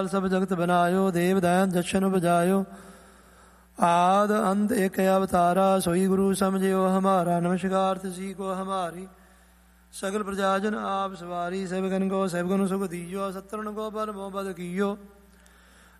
सब जगत बनायो, देव दैन दक्षिण उपजायो, आद अंत एक अवतारा, सोई गुरु समझियो हमारा। नमस्कार तिसी को हमारी, सकल प्रजाजन आप सवारी, सेवगन को सेवगन सुख दीजो, सत्रन को बल मोह बद कियो।